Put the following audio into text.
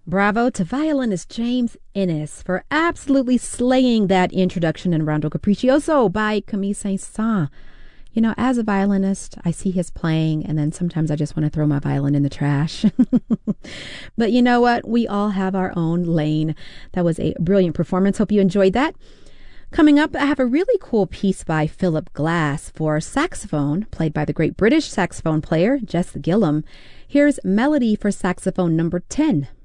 Bravo to violinist James Innes for absolutely slaying that introduction in Rondo Capriccioso by Camille Saint-Saëns. You know, as a violinist, I see his playing, and then sometimes I just want to throw my violin in the trash. But you know what? We all have our own lane. That was a brilliant performance. Hope you enjoyed that. Coming up, I have a really cool piece by Philip Glass for saxophone, played by the great British saxophone player, Jess Gillam. Here's Melody for Saxophone number 10.